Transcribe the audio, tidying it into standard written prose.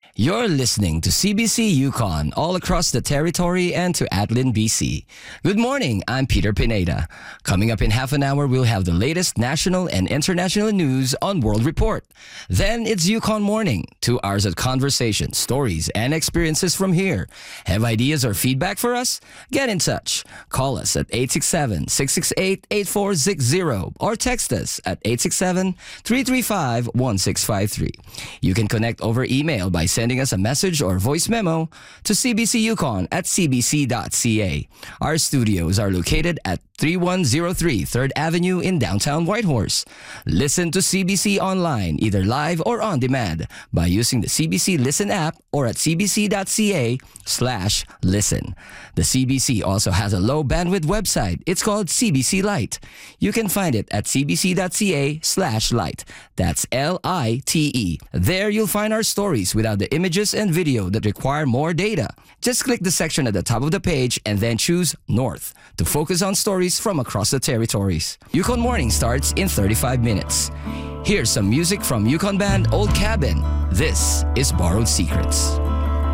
You're listening to CBC Yukon all across the territory and to Atlin, BC. Good morning, I'm Peter Pineda. Coming up in half an hour, we'll have the latest national and international news on World Report. Then it's Yukon Morning, 2 hours of conversation, stories, and experiences from here. Have ideas or feedback for us? Get in touch. Call us at 867-668-8460 or text us at 867-335-1653. You can connect over email by sending us a message or voice memo to cbcuyukon@cbc.ca. Our studios are located at 3103 3rd Avenue in downtown Whitehorse. Listen to CBC online, either live or on demand, by using the CBC Listen app or at cbc.ca/listen. The CBC also has a low bandwidth website. It's called CBC Lite. You can find it at cbc.ca/lite. That's LITE. There you'll find our stories without the images and video that require more data. Just click the section at the top of the page and then choose North to focus on stories from across the territories. Yukon Morning starts in 35 minutes. Here's some music from Yukon band Old Cabin. This is Borrowed Secrets.